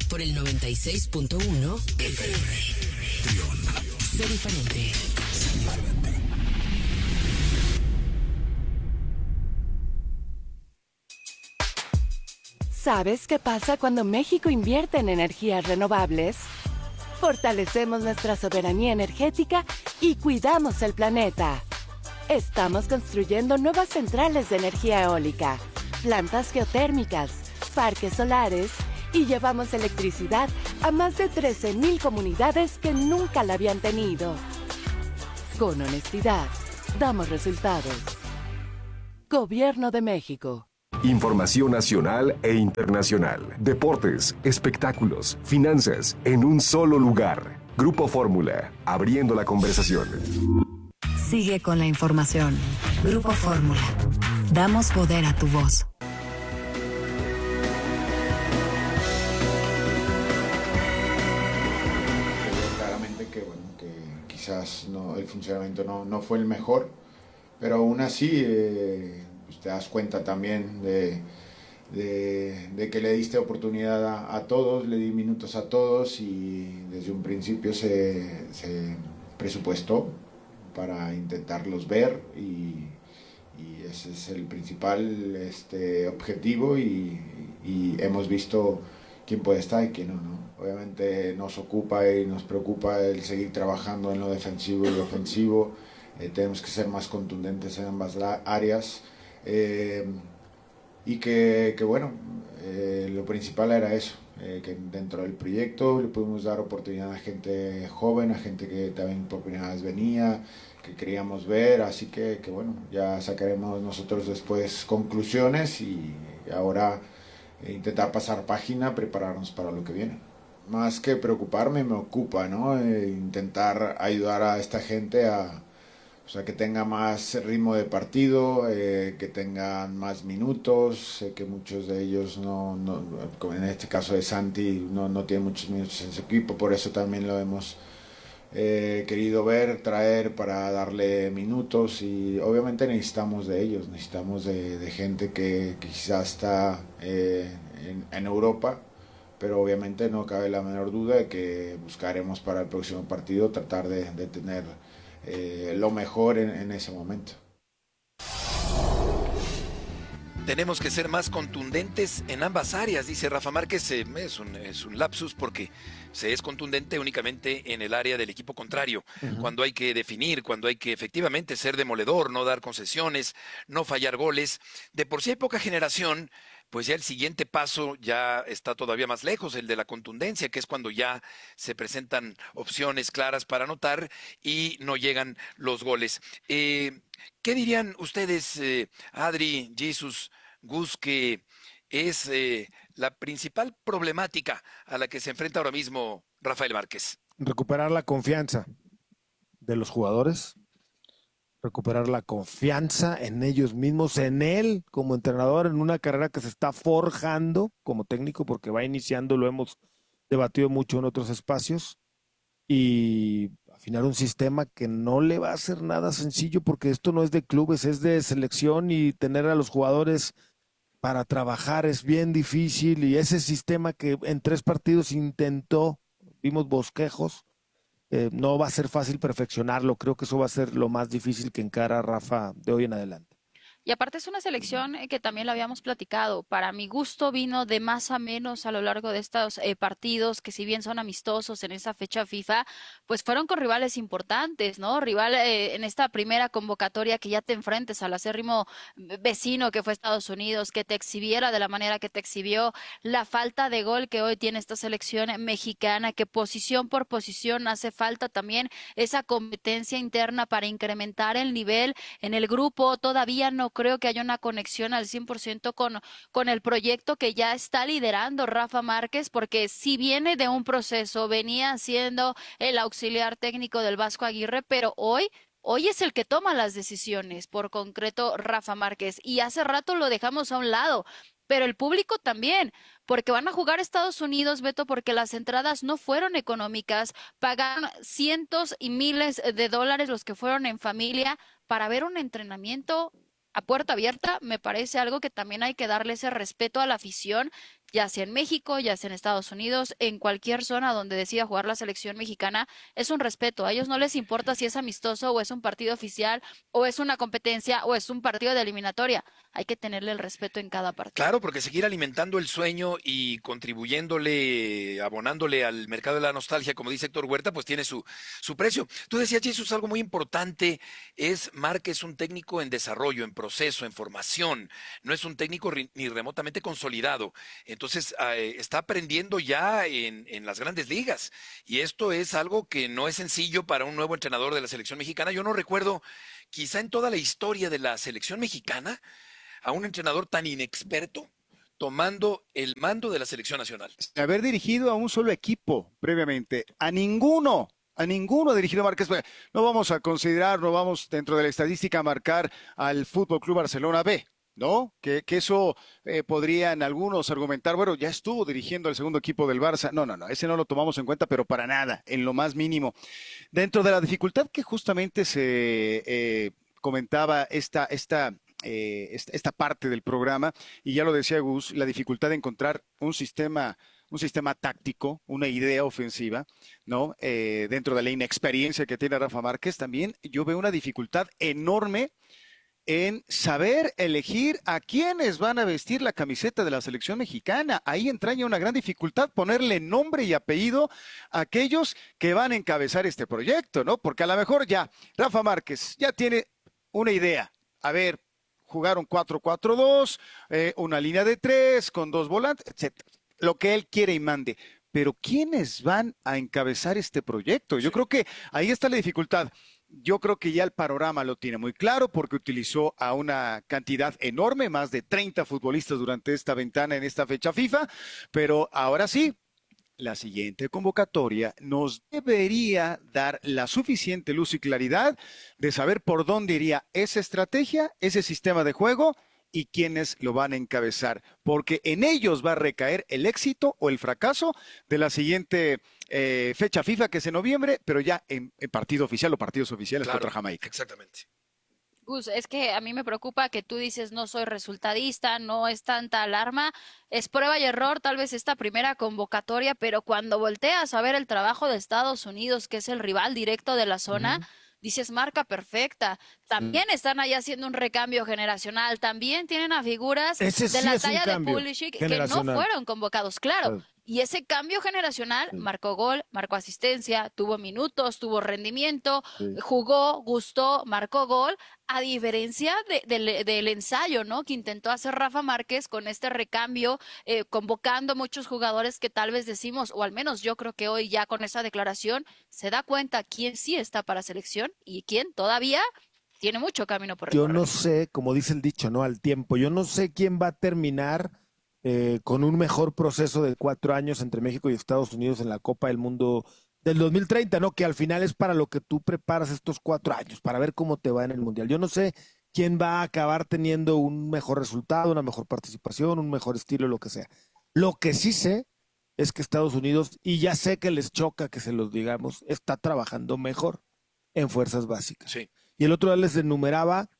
por el 96.1 FM. Trión. Sé diferente. Sé diferente. ¿Sabes qué pasa cuando México invierte en energías renovables? Fortalecemos nuestra soberanía energética y cuidamos el planeta. Estamos construyendo nuevas centrales de energía eólica, plantas geotérmicas, parques solares y llevamos electricidad a más de 13,000 comunidades que nunca la habían tenido. Con honestidad, damos resultados. Gobierno de México. Información nacional e internacional, deportes, espectáculos, finanzas, en un solo lugar. Grupo Fórmula, abriendo la conversación. Sigue con la información. Grupo Fórmula. Damos poder a tu voz. Claramente que quizás el funcionamiento no fue el mejor, pero aún así te das cuenta también de que le diste oportunidad a todos, le di minutos a todos y desde un principio se presupuestó para intentarlos ver y ese es el principal objetivo y hemos visto quién puede estar y quién no. Obviamente nos ocupa y nos preocupa el seguir trabajando en lo defensivo y lo ofensivo, tenemos que ser más contundentes en ambas áreas. Y lo principal era eso, que dentro del proyecto le pudimos dar oportunidad a gente joven, a gente que también por primera vez venía, que queríamos ver, así que ya sacaremos nosotros después conclusiones y ahora intentar pasar página, prepararnos para lo que viene. Más que preocuparme, me ocupa, ¿no? Intentar ayudar a esta gente que tenga más ritmo de partido, que tengan más minutos, que muchos de ellos como en este caso de Santi, no tienen muchos minutos en su equipo, por eso también lo hemos querido traer para darle minutos y obviamente necesitamos de ellos, necesitamos de gente que quizás está en Europa, pero obviamente no cabe la menor duda de que buscaremos para el próximo partido tratar de tener lo mejor en ese momento. Tenemos que ser más contundentes en ambas áreas, dice Rafa Márquez. Es un lapsus porque se es contundente únicamente en el área del equipo contrario, cuando hay que definir, cuando hay que efectivamente ser demoledor, no dar concesiones, no fallar goles. De por sí hay poca generación, pues ya el siguiente paso ya está todavía más lejos, el de la contundencia, que es cuando ya se presentan opciones claras para anotar y no llegan los goles. ¿Qué dirían ustedes, Adri, Jesus, Gus, que es la principal problemática a la que se enfrenta ahora mismo Rafael Márquez? Recuperar la confianza de los jugadores, recuperar la confianza en ellos mismos, en él como entrenador, en una carrera que se está forjando como técnico porque va iniciando, lo hemos debatido mucho en otros espacios, y afinar un sistema que no le va a hacer nada sencillo porque esto no es de clubes, es de selección y tener a los jugadores para trabajar es bien difícil y ese sistema que en 3 partidos intentó, vimos bosquejos, no va a ser fácil perfeccionarlo, creo que eso va a ser lo más difícil que encara Rafa de hoy en adelante. Y aparte es una selección que también lo habíamos platicado. Para mi gusto vino de más a menos a lo largo de estos partidos que si bien son amistosos en esa fecha FIFA, pues fueron con rivales importantes, ¿no? Rival en esta primera convocatoria que ya te enfrentes al acérrimo vecino que fue Estados Unidos, que te exhibiera de la manera que te exhibió, la falta de gol que hoy tiene esta selección mexicana, que posición por posición hace falta también esa competencia interna para incrementar el nivel en el grupo. Todavía no creo que haya una conexión al 100% con el proyecto que ya está liderando Rafa Márquez, porque si viene de un proceso, venía siendo el auxiliar técnico del Vasco Aguirre, pero hoy es el que toma las decisiones, por concreto Rafa Márquez, y hace rato lo dejamos a un lado. Pero el público también, porque van a jugar Estados Unidos, Beto, porque las entradas no fueron económicas, pagaron cientos y miles de dólares los que fueron en familia para ver un entrenamiento a puerta abierta. Me parece algo que también hay que darle ese respeto a la afición, ya sea en México, ya sea en Estados Unidos, en cualquier zona donde decida jugar la selección mexicana, es un respeto. A ellos no les importa si es amistoso o es un partido oficial o es una competencia o es un partido de eliminatoria. Hay que tenerle el respeto en cada partido. Claro, porque seguir alimentando el sueño y contribuyéndole, abonándole al mercado de la nostalgia, como dice Héctor Huerta, pues tiene su precio. Tú decías, Jesús, algo muy importante, es Márquez un técnico en desarrollo, en proceso, en formación, no es un técnico ni remotamente consolidado. Entonces, está aprendiendo ya en las grandes ligas. Y esto es algo que no es sencillo para un nuevo entrenador de la selección mexicana. Yo no recuerdo, quizá en toda la historia de la selección mexicana, a un entrenador tan inexperto tomando el mando de la selección nacional. Haber dirigido a un solo equipo previamente, a ninguno dirigido a Márquez. No vamos a considerar, no vamos dentro de la estadística a marcar al Fútbol Club Barcelona B, ¿no? Que eso podrían algunos argumentar, bueno, ya estuvo dirigiendo al segundo equipo del Barça. No, ese no lo tomamos en cuenta, pero para nada, en lo más mínimo. Dentro de la dificultad que justamente se comentaba esta parte del programa, y ya lo decía Gus, la dificultad de encontrar un sistema táctico, una idea ofensiva, ¿no? Dentro de la inexperiencia que tiene Rafa Márquez, también yo veo una dificultad enorme en saber elegir a quiénes van a vestir la camiseta de la selección mexicana. Ahí entraña una gran dificultad ponerle nombre y apellido a aquellos que van a encabezar este proyecto, ¿no? Porque a lo mejor ya Rafa Márquez ya tiene una idea. A ver, jugaron 4-4-2, una línea de 3 con 2 volantes, etc. Lo que él quiere y mande. Pero ¿quiénes van a encabezar este proyecto? Yo creo que ahí está la dificultad. Yo creo que ya el panorama lo tiene muy claro porque utilizó a una cantidad enorme, más de 30 futbolistas durante esta ventana en esta fecha FIFA, pero ahora sí, la siguiente convocatoria nos debería dar la suficiente luz y claridad de saber por dónde iría esa estrategia, ese sistema de juego y quiénes lo van a encabezar, porque en ellos va a recaer el éxito o el fracaso de la siguiente fecha FIFA, que es en noviembre, pero ya en partido oficial o partidos oficiales contra Jamaica. Exactamente. Gus, es que a mí me preocupa que tú dices no soy resultadista, no es tanta alarma, es prueba y error tal vez esta primera convocatoria, pero cuando volteas a ver el trabajo de Estados Unidos, que es el rival directo de la zona, dices marca perfecta. También están ahí haciendo un recambio generacional, también tienen a figuras de la talla de Pulisic que no fueron convocados, claro. Y ese cambio generacional marcó gol, marcó asistencia, tuvo minutos, tuvo rendimiento, jugó, gustó, marcó gol, a diferencia del ensayo, ¿no? Que intentó hacer Rafa Márquez con este recambio, convocando muchos jugadores que tal vez decimos, o al menos yo creo que hoy ya con esa declaración se da cuenta quién sí está para selección y quién todavía tiene mucho camino por recorrer. Yo no sé, como dice el dicho, ¿no? Al tiempo, yo no sé quién va a terminar con un mejor proceso de 4 años entre México y Estados Unidos en la Copa del Mundo del 2030, ¿no? Que al final es para lo que tú preparas estos 4 años, para ver cómo te va en el Mundial. Yo no sé quién va a acabar teniendo un mejor resultado, una mejor participación, un mejor estilo, lo que sea. Lo que sí sé es que Estados Unidos, y ya sé que les choca que se los digamos, está trabajando mejor en fuerzas básicas. Sí. Y el otro día les enumeraba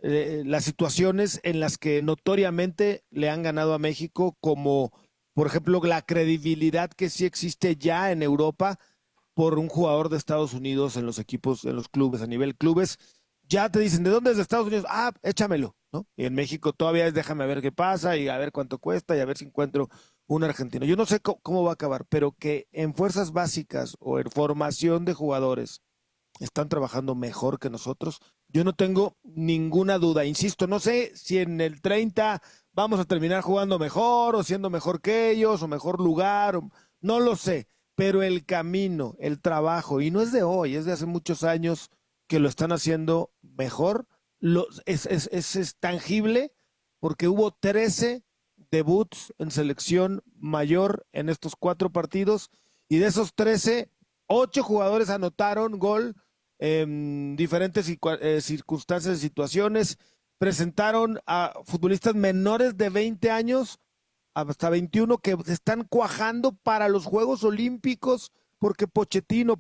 las situaciones en las que notoriamente le han ganado a México, como por ejemplo la credibilidad que sí existe ya en Europa por un jugador de Estados Unidos en los equipos, en los clubes, a nivel clubes, ya te dicen, ¿de dónde es de Estados Unidos? Ah, échamelo, ¿no? Y en México todavía es déjame ver qué pasa y a ver cuánto cuesta y a ver si encuentro un argentino. Yo no sé cómo va a acabar, pero que en fuerzas básicas o en formación de jugadores están trabajando mejor que nosotros, yo no tengo ninguna duda. Insisto, no sé si en el 30 vamos a terminar jugando mejor o siendo mejor que ellos o mejor lugar, no lo sé, pero el camino, el trabajo, y no es de hoy, es de hace muchos años que lo están haciendo mejor, es tangible porque hubo 13 debuts en selección mayor en estos 4 partidos y de esos 13, 8 jugadores anotaron gol en diferentes circunstancias y situaciones, presentaron a futbolistas menores de 20 años hasta 21 que se están cuajando para los Juegos Olímpicos porque Pochettino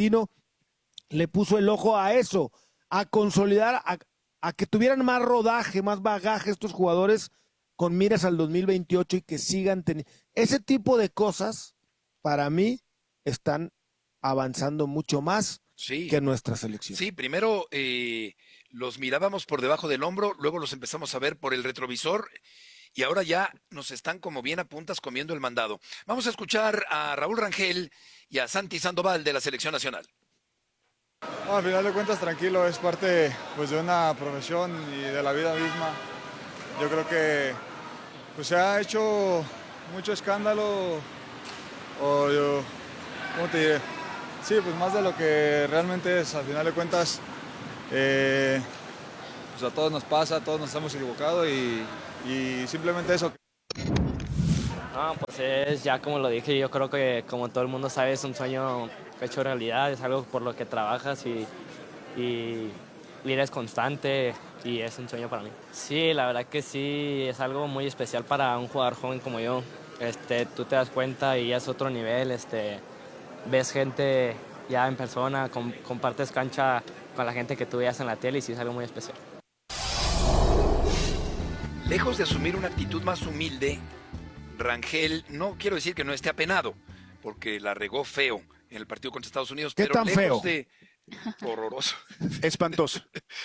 le puso el ojo a eso, a consolidar, a que tuvieran más rodaje, más bagaje estos jugadores con miras al 2028 y que sigan teniendo... Ese tipo de cosas, para mí, están avanzando mucho más que nuestra selección. Sí, primero los mirábamos por debajo del hombro, luego los empezamos a ver por el retrovisor y ahora ya nos están como bien a puntas comiendo el mandado. Vamos a escuchar a Raúl Rangel y a Santi Sandoval de la Selección Nacional. Al final de cuentas, tranquilo, es parte pues, de una profesión y de la vida misma. Yo creo que pues, se ha hecho mucho escándalo, ¿cómo te diré? Sí, pues más de lo que realmente es. Al final de cuentas, pues a todos nos pasa, todos nos hemos equivocado y simplemente eso. No, pues es ya como lo dije, yo creo que como todo el mundo sabe es un sueño hecho realidad, es algo por lo que trabajas y eres constante y es un sueño para mí. Sí, la verdad que sí, es algo muy especial para un jugador joven como yo. Tú te das cuenta y ya es otro nivel, ves gente ya en persona, compartes cancha con la gente que tú veías en la tele y sí es algo muy especial. Lejos de asumir una actitud más humilde, Rangel, no quiero decir que no esté apenado, porque la regó feo en el partido contra Estados Unidos. ¿Qué pero tan lejos feo? De... Horroroso. Espantoso.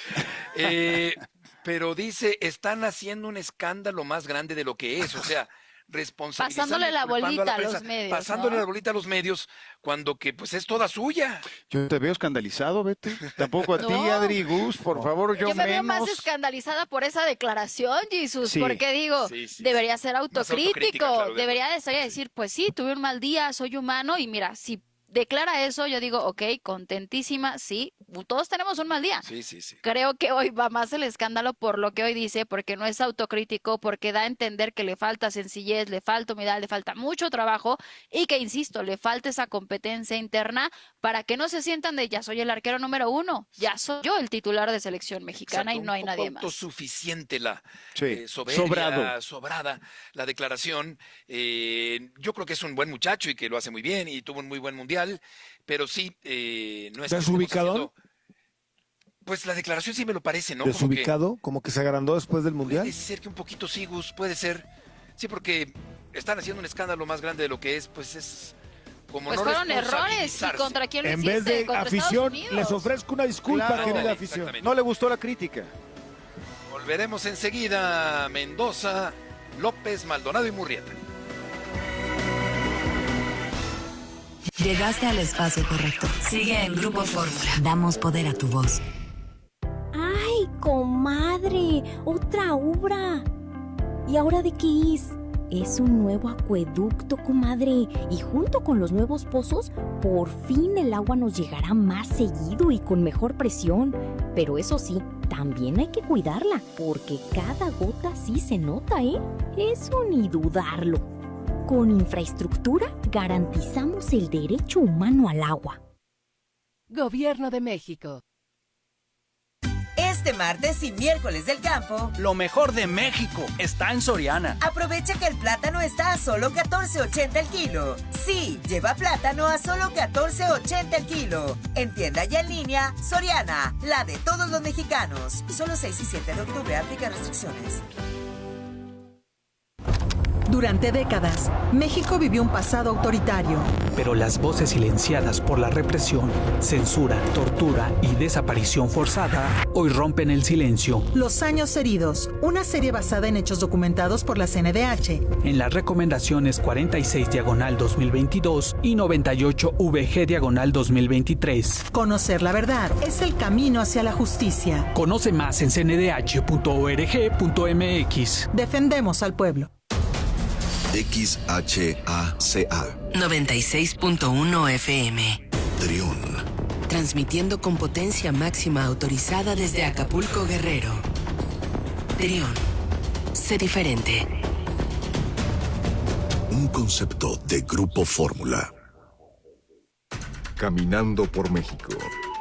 Pero dice, están haciendo un escándalo más grande de lo que es, o sea, responsabilizando, pasándole la bolita a prensa, los medios, pasándole ¿no? la bolita a los medios, cuando que pues es toda suya. Yo te veo escandalizado, Vete. Tampoco a ti, No. Adri, Gus, por favor, yo me veo más menos. escandalizada por esa declaración, Jesús, Sí. porque digo, Sí, sí, debería ser autocrítico, autocrítica, claro, de debería de salir a decir, pues sí, tuve un mal día, soy humano y mira, si declara eso, yo digo, ok, contentísima, sí, todos tenemos un mal día. Sí, sí, sí. Creo que hoy va más el escándalo por lo que hoy dice, porque no es autocrítico, porque da a entender que le falta sencillez, le falta humildad, le falta mucho trabajo y que, insisto, le falta esa competencia interna para que no se sientan de ya soy el arquero número 1, ya soy yo el titular de selección mexicana. Exacto, y no hay un poco nadie más. autosuficiente la Sí, sobrada la declaración. Yo creo que es un buen muchacho y que lo hace muy bien y tuvo un muy buen mundial, pero sí, no es ¿Desubicado? Pues la declaración sí me lo parece, ¿no? ¿Desubicado? ¿Como que se agrandó después del Mundial? Puede ser que un poquito sí, Gus, puede ser. Sí, porque están haciendo un escándalo más grande de lo que es, pues es como Pues no fueron errores. ¿Y responsabilizarse. contra quién lo En hiciste? vez de Contra Estados afición, Unidos. les ofrezco una disculpa, Claro, querida afición. exactamente. No le gustó la crítica. Volveremos enseguida. Mendoza, López, Maldonado y Murrieta. Llegaste al espacio correcto. Sigue en Grupo Fórmula. Damos poder a tu voz. ¡Ay, comadre! ¡Otra obra! ¿Y ahora de qué es? Es un nuevo acueducto, comadre. Y junto con los nuevos pozos, por fin el agua nos llegará más seguido y con mejor presión. Pero eso sí, también hay que cuidarla, porque cada gota sí se nota, ¿eh? Eso ni dudarlo. Con infraestructura garantizamos el derecho humano al agua. Gobierno de México. Este martes y miércoles del campo, lo mejor de México está en Soriana. Aprovecha que el plátano está a solo $14.80 el kilo. Sí, lleva plátano a solo $14.80 el kilo. En tienda y en línea, Soriana, la de todos los mexicanos. Solo 6 y 7 de octubre, aplica restricciones. Durante décadas, México vivió un pasado autoritario. Pero las voces silenciadas por la represión, censura, tortura y desaparición forzada hoy rompen el silencio. Los años heridos, una serie basada en hechos documentados por la CNDH. En las recomendaciones 46/2022 y 98/VG/2023. Conocer la verdad es el camino hacia la justicia. Conoce más en cndh.org.mx. Defendemos al pueblo. XHACA 96.1 FM. Trión. Transmitiendo con potencia máxima autorizada desde Acapulco, Guerrero. Trión. Sé diferente. Un concepto de Grupo Fórmula. Caminando por México.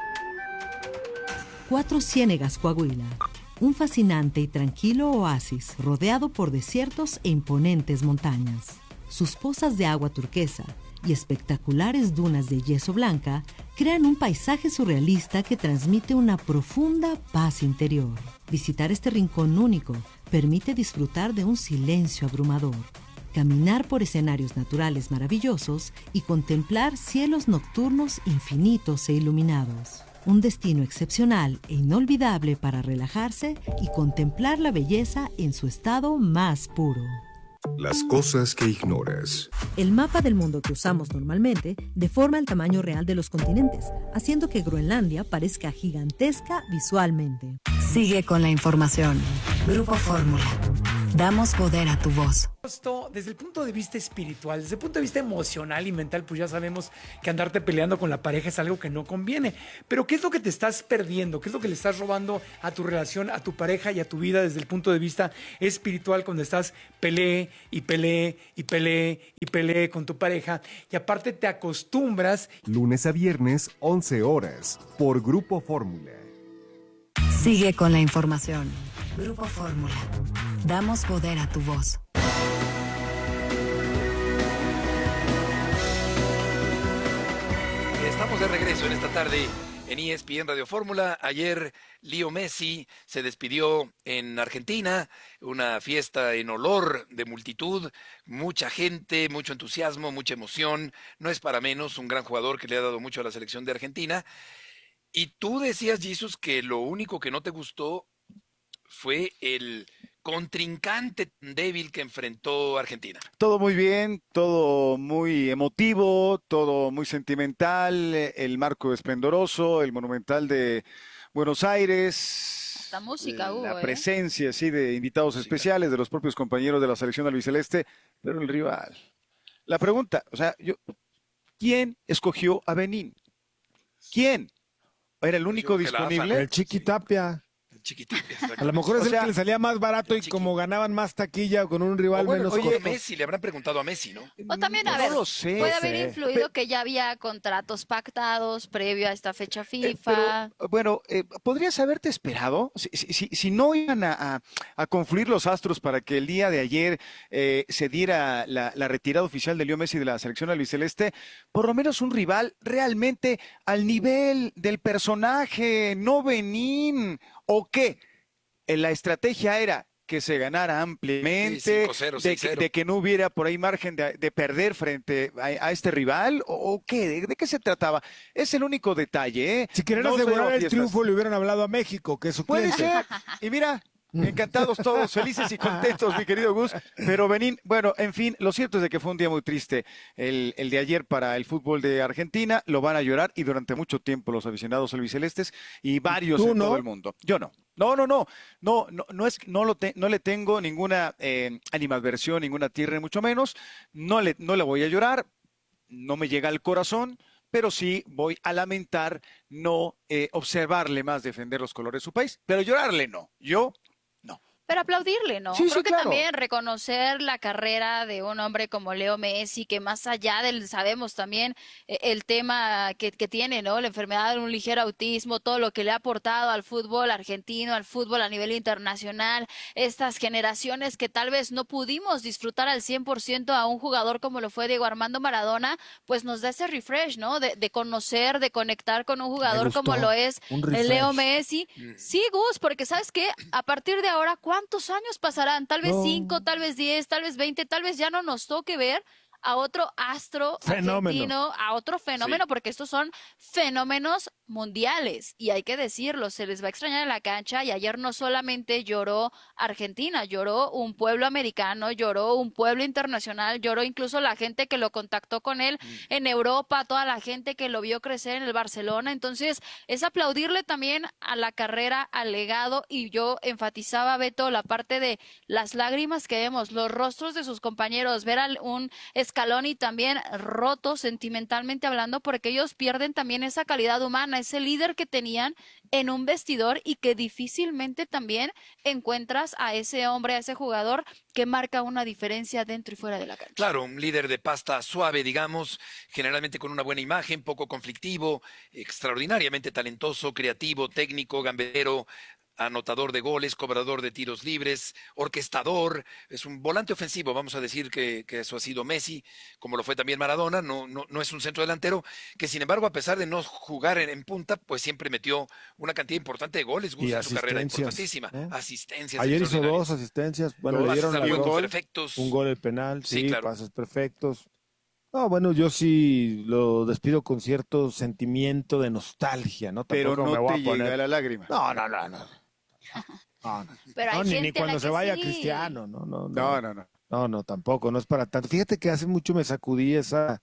Cuatro Ciénegas, Coahuila. Un fascinante y tranquilo oasis rodeado por desiertos e imponentes montañas. Sus pozas de agua turquesa y espectaculares dunas de yeso blanca crean un paisaje surrealista que transmite una profunda paz interior. Visitar este rincón único permite disfrutar de un silencio abrumador, caminar por escenarios naturales maravillosos y contemplar cielos nocturnos infinitos e iluminados. Un destino excepcional e inolvidable para relajarse y contemplar la belleza en su estado más puro. Las cosas que ignoras. El mapa del mundo que usamos normalmente deforma el tamaño real de los continentes, haciendo que Groenlandia parezca gigantesca visualmente. Sigue con la información. Grupo Fórmula. Damos poder a tu voz. Desde el punto de vista espiritual, desde el punto de vista emocional y mental, pues ya sabemos que andarte peleando con la pareja es algo que no conviene. Pero ¿qué es lo que te estás perdiendo? ¿Qué es lo que le estás robando a tu relación, a tu pareja y a tu vida desde el punto de vista espiritual cuando estás peleé y peleé y peleé y peleé con tu pareja? Y aparte te acostumbras. Lunes a viernes, 11 horas, por Grupo Fórmula. Sigue con la información. Grupo Fórmula. Damos poder a tu voz. Estamos de regreso en esta tarde en ESPN Radio Fórmula. Ayer Leo Messi se despidió en Argentina, una fiesta en olor de multitud, mucha gente, mucho entusiasmo, mucha emoción. No es para menos, un gran jugador que le ha dado mucho a la selección de Argentina. Y tú decías, Jesus, que lo único que no te gustó fue el contrincante tan débil que enfrentó Argentina. Todo muy bien, todo muy emotivo, todo muy sentimental, el marco esplendoroso, el Monumental de Buenos Aires. Hasta música hubo, la presencia, sí, de invitados especiales, de los propios compañeros de la selección albiceleste, pero el rival. La pregunta, o sea, ¿quién escogió a Benín? ¿Quién? ¿Era el único disponible? El Chiqui Tapia. Chiquitita. A lo mejor es el que le salía más barato y como ganaban más taquilla con un rival menos costoso. Messi, le habrán preguntado a Messi, ¿no? O también, a ver, puede haber influido que ya había contratos pactados previo a esta fecha FIFA. Pero, bueno, ¿podrías haberte esperado? Si no iban a confluir los astros para que el día de ayer se diera la retirada oficial de Leo Messi de la selección albiceleste, por lo menos un rival realmente al nivel del personaje, no Benín. ¿O qué? La estrategia era que se ganara ampliamente, 5-0, de que no hubiera por ahí margen de perder frente a este rival, ¿o qué? ¿De qué se trataba? Es el único detalle, ¿eh? Si querían asegurar el triunfo, le hubieran hablado a México, que es su cliente. Puede ser, y mira, encantados todos, felices y contentos, mi querido Gus. Pero Benín, bueno, en fin, lo cierto es de que fue un día muy triste el de ayer para el fútbol de Argentina. Lo van a llorar y durante mucho tiempo los aficionados albicelestes y varios en todo el mundo. Yo no. No le tengo ninguna animadversión, ninguna tierra, mucho menos. No le voy a llorar, no me llega al corazón. Pero sí voy a lamentar no observarle más defender los colores de su país, pero llorarle no. Yo no. Pero aplaudirle, ¿no? Sí, Creo que claro. también reconocer la carrera de un hombre como Leo Messi, que más allá del, sabemos también el tema que tiene, ¿no? La enfermedad de un ligero autismo, todo lo que le ha aportado al fútbol argentino, al fútbol a nivel internacional, estas generaciones que tal vez no pudimos disfrutar al 100% a un jugador como lo fue Diego Armando Maradona, pues nos da ese refresh, ¿no? De conocer, de conectar con un jugador como lo es Leo Messi. Sí, Gus, porque ¿sabes qué? A partir de ahora, ¿cuántos años pasarán? Tal vez 5, tal vez 10, tal vez 20, tal vez ya no nos toque ver a otro astro argentino, a otro fenómeno, porque estos son fenómenos mundiales y hay que decirlo, se les va a extrañar en la cancha. Y ayer no solamente lloró Argentina, lloró un pueblo americano, lloró un pueblo internacional, lloró incluso la gente que lo contactó con él en Europa, toda la gente que lo vio crecer en el Barcelona. Entonces es aplaudirle también a la carrera, al legado, y yo enfatizaba, Beto, la parte de las lágrimas que vemos, los rostros de sus compañeros, ver a un Scaloni también roto sentimentalmente hablando, porque ellos pierden también esa calidad humana, ese líder que tenían en un vestidor, y que difícilmente también encuentras a ese hombre, a ese jugador que marca una diferencia dentro y fuera de la cancha. Claro, un líder de pasta suave, digamos, generalmente con una buena imagen, poco conflictivo, extraordinariamente talentoso, creativo, técnico, gambetero, anotador de goles, cobrador de tiros libres, orquestador, es un volante ofensivo, vamos a decir que eso ha sido Messi, como lo fue también Maradona, no es un centro delantero, que sin embargo, a pesar de no jugar en punta, pues siempre metió una cantidad importante de goles, Y en su carrera, asistencias, importantísima. ¿no? Asistencias. Ayer hizo extraordinarias. 2 asistencias, bueno, Dos le dieron pases al las gol 2, perfectos. un gol el penal, Sí, sí, claro. pases perfectos. No, bueno, yo sí lo despido con cierto sentimiento de nostalgia, ¿no? Pero Tampoco no me voy te a poner... llega la lágrima. No. Pero hay No, ni gente a cuando la se que vaya sí. Cristiano, No. No, tampoco, no es para tanto. Fíjate que hace mucho me sacudí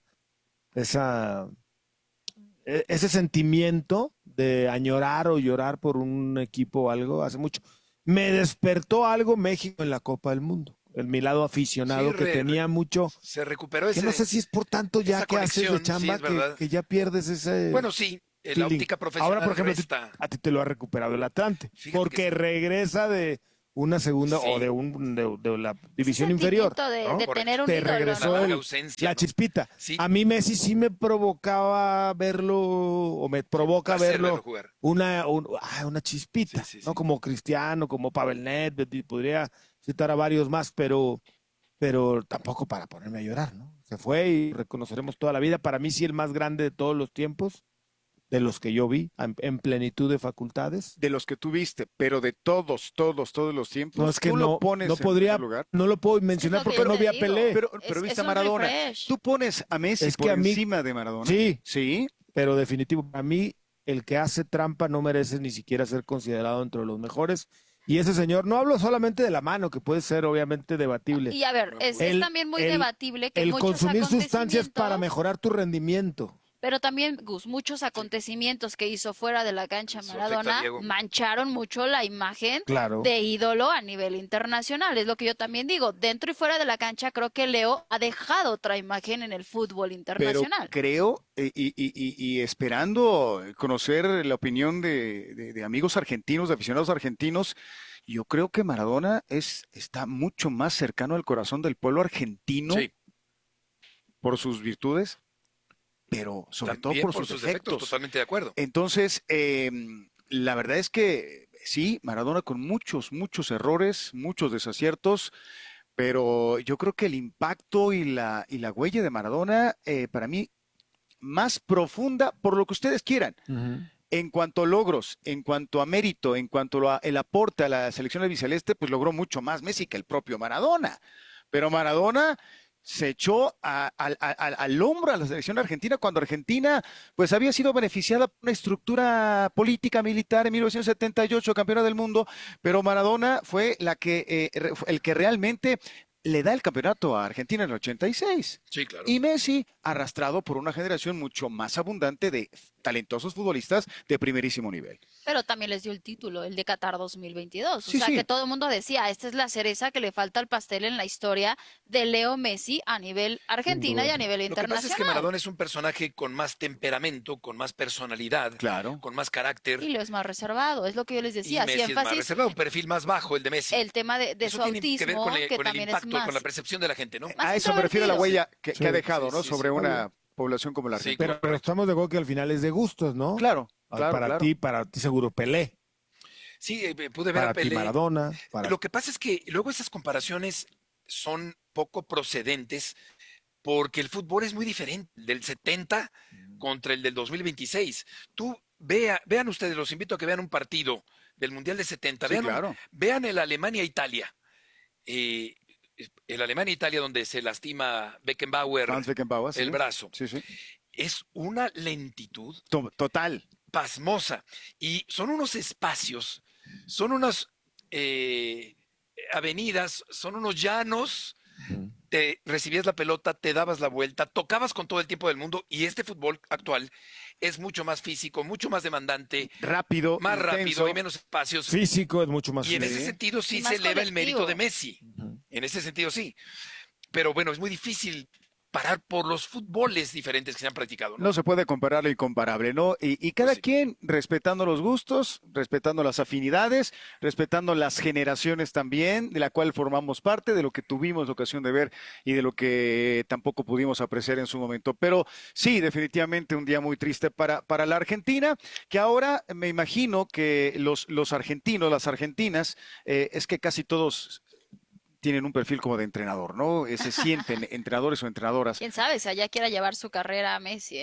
ese sentimiento de añorar o llorar por un equipo o algo, hace mucho. Me despertó algo México en la Copa del Mundo. En mi lado aficionado Sí, que tenía mucho. Se recuperó Que ese. no sé si es por tanto ya esa que haces de conexión, chamba sí, es verdad. que ya pierdes ese. Bueno, sí, en la feeling. óptica profesional Ahora, por ejemplo, resta. a ti te lo ha recuperado el Atlante. Fíjate Porque que sí. regresa de una segunda Sí. o de la división inferior. Sentimiento de ¿no? tener un Te ídolo, regresó ¿no? La ausencia, la ¿no? chispita. Sí. A mí Messi sí me provocaba verlo, o me provoca Placer verlo, verlo jugar. una chispita, Sí, sí, ¿no? sí. Como Cristiano, como Pavel Nedved, podría citar a varios más, pero tampoco para ponerme a llorar, ¿no? Se fue y reconoceremos toda la vida. Para mí sí el más grande de todos los tiempos, de los que yo vi, en plenitud de facultades. De los que tú viste, pero de todos los tiempos. No, es que tú no, lo pones no en podría, primer lugar. no lo puedo mencionar Es lo que porque yo no te vi a digo. Pelé. Pero Es viste a un Maradona. refresh. Tú pones a Messi Es que por a mí- encima de Maradona. Sí. Sí. Pero definitivo, para mí el que hace trampa no merece ni siquiera ser considerado entre los mejores. Y ese señor, no hablo solamente de la mano, que puede ser obviamente debatible. Y a ver, es también muy debatible que El muchos consumir sustancias para acontecimientos- mejorar tu rendimiento. Pero también, Gus, muchos acontecimientos que hizo fuera de la cancha Eso afecta, Maradona Diego. mancharon mucho la imagen Claro. de ídolo a nivel internacional. Es lo que yo también digo. Dentro y fuera de la cancha, creo que Leo ha dejado otra imagen en el fútbol Pero internacional. creo, y esperando conocer la opinión de amigos argentinos, de aficionados argentinos, yo creo que Maradona está mucho más cercano al corazón del pueblo argentino Sí. por sus virtudes, pero sobre También todo por sus defectos. totalmente de acuerdo. Entonces, la verdad es que sí, Maradona con muchos errores, muchos desaciertos, pero yo creo que el impacto y la huella de Maradona, para mí, más profunda, por lo que ustedes quieran, en cuanto a logros, en cuanto a mérito, en cuanto a el aporte a la selección albiceleste, pues logró mucho más Messi que el propio Maradona. Pero Maradona se echó al hombro a la selección argentina cuando Argentina pues había sido beneficiada por una estructura política militar en 1978, campeona del mundo, pero Maradona fue el que realmente le da el campeonato a Argentina en el 86. Sí, claro. Y Messi, arrastrado por una generación mucho más abundante de talentosos futbolistas de primerísimo nivel. Pero también les dio el título, el de Qatar 2022. Sí, o sea, sí. que todo el mundo decía, esta es la cereza que le falta al pastel en la historia de Leo Messi a nivel Argentina y a nivel Lo que pasa internacional. es que Maradona es un personaje con más temperamento, con más personalidad, Claro. con más carácter. Y Leo es más reservado, es lo que yo les Y decía. Messi Hacía es más énfasis reservado, un perfil más bajo el de Messi. el tema de Eso su tiene que ver autismo, con que el también impacto, es más. con la percepción de la gente, ¿no? A eso me refiero a la introvertido. huella que ha dejado, ¿no? sí, Sobre sí. una población como la Sí, Argentina. Pero estamos de acuerdo que al final es de gustos, ¿no? Claro, claro, para claro. ti seguro Pelé. Sí, pude ver Para a ti Pelé. Maradona. Lo que pasa es que luego esas comparaciones son poco procedentes porque el fútbol es muy diferente del 70 contra el del 2026. Vean ustedes, los invito a que vean un partido del Mundial de 70. Sí, Vean, claro. vean el Alemania-Italia. El Alemania-Italia donde se lastima Beckenbauer Franz Beckenbauer, sí. el brazo. Sí, sí. Es una lentitud Total. pasmosa. Y son unos espacios, son unas avenidas, son unos llanos. Te recibías la pelota, te dabas la vuelta, tocabas con todo el tiempo del mundo y este fútbol actual es mucho más físico, mucho más demandante, Rápido, más intenso. rápido, hay menos espacios. Físico es mucho más Y en ese físico. sentido sí Y se más eleva el mérito colectivo. de Messi. En ese sentido sí. Pero bueno, es muy difícil parar por los fútboles diferentes que se han practicado, ¿no? No se puede comparar lo incomparable, ¿no? Y cada quien respetando los gustos, respetando las afinidades, respetando las generaciones también, de la cual formamos parte, de lo que tuvimos la ocasión de ver y de lo que tampoco pudimos apreciar en su momento. Pero sí, definitivamente un día muy triste para la Argentina, que ahora me imagino que los argentinos, las argentinas, es que casi todos tienen un perfil como de entrenador, ¿no? Se sienten entrenadores o entrenadoras. ¿Quién sabe si allá quiera llevar su carrera a Messi?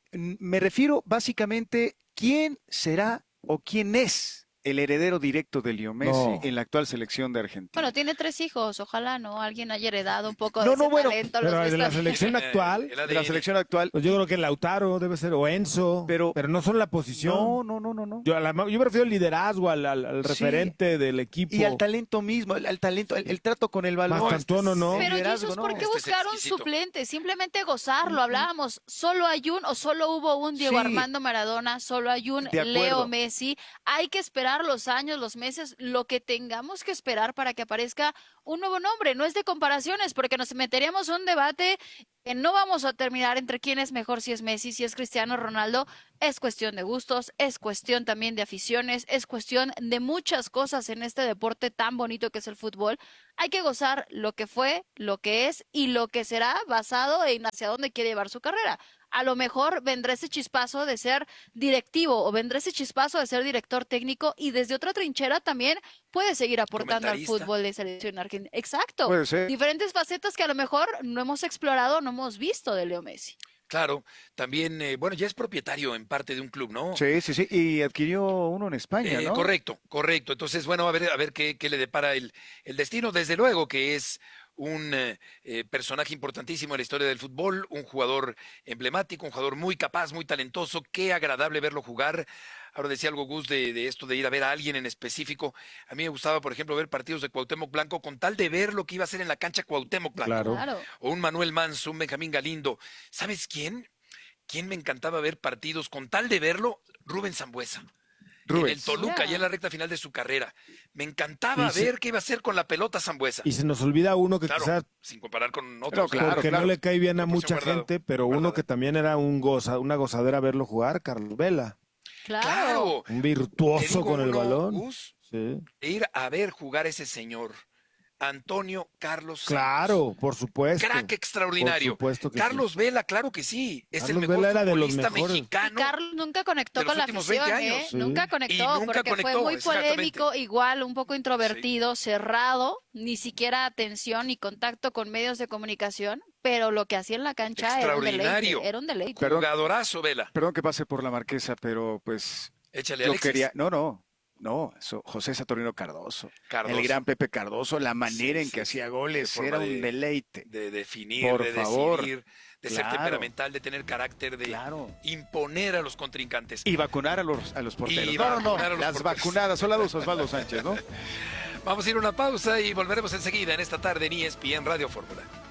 Me refiero básicamente, ¿quién será o quién es el heredero directo de Leo Messi en la actual selección de Argentina? Bueno, tiene 3 hijos, ojalá, ¿no? Alguien haya heredado un poco de ese talento. Pero de la selección actual, pues yo creo que Lautaro debe ser, o Enzo, pero no son la posición. No. Yo me refiero al liderazgo, al referente del equipo. Y al talento mismo, al talento, el trato con el balón. Mastantuono, ¿no? Pero Jesús, ¿por qué buscar un suplente? Simplemente gozarlo. Hablábamos, solo hay solo hubo un Diego Armando Maradona, solo hay un Leo Messi. Hay que esperar los años, los meses, lo que tengamos que esperar para que aparezca un nuevo nombre. No es de comparaciones, porque nos meteríamos en un debate que no vamos a terminar entre quién es mejor, si es Messi, si es Cristiano Ronaldo. Es cuestión de gustos, es cuestión también de aficiones, es cuestión de muchas cosas en este deporte tan bonito que es el fútbol. Hay que gozar lo que fue, lo que es y lo que será, basado en hacia dónde quiere llevar su carrera. A lo mejor vendrá ese chispazo de ser directivo o vendrá ese chispazo de ser director técnico y desde otra trinchera también puede seguir aportando al fútbol de selección argentina. Exacto. Puede ser. Diferentes facetas que a lo mejor no hemos explorado, no hemos visto de Leo Messi. Claro, también, ya es propietario en parte de un club, ¿no? Sí, y adquirió uno en España, ¿no? Correcto. Entonces, a ver qué le depara el destino. Desde luego que es un personaje importantísimo en la historia del fútbol, un jugador emblemático, un jugador muy capaz, muy talentoso, qué agradable verlo jugar. Ahora decía algo Gus de esto de ir a ver a alguien en específico. A mí me gustaba, por ejemplo, ver partidos de Cuauhtémoc Blanco con tal de ver lo que iba a hacer en la cancha Cuauhtémoc Blanco. Claro. O un Manuel Manso, un Benjamín Galindo. ¿Sabes quién? ¿Quién me encantaba ver partidos con tal de verlo? Rubén Sambueza. En el Toluca, ya en la recta final de su carrera. Me encantaba ver qué iba a hacer con la pelota Sambueza. Y se nos olvida uno que quizás, sin comparar con otros. Porque no le cae bien a mucha gente, pero uno que también era una gozadera verlo jugar, Carlos Vela. Claro. Un virtuoso con el balón. Ir a ver jugar a ese señor. Antonio Carlos Santos. Claro, por supuesto. Crack extraordinario. Por supuesto que Carlos Vela, claro que sí. Es Carlos el mejor Vela era futbolista de los mexicano. Y Carlos nunca conectó con la afición, Sí. Nunca conectó, porque fue muy polémico, igual, un poco introvertido, cerrado, ni siquiera atención ni contacto con medios de comunicación, pero lo que hacía en la cancha era un deleite. Jugadorazo, Vela. Perdón que pase por la Marquesa, pero pues... Échale, Alexis. No, José Saturnino Cardoso, el gran Pepe Cardoso, la manera en que hacía goles era un deleite. De definir, decidir, de ser temperamental, de tener carácter, de imponer a los contrincantes. Y vacunar a los porteros. Las vacunadas son las dos Osvaldo Sánchez, ¿no? Vamos a ir a una pausa y volveremos enseguida en esta tarde en ESPN Radio Fórmula.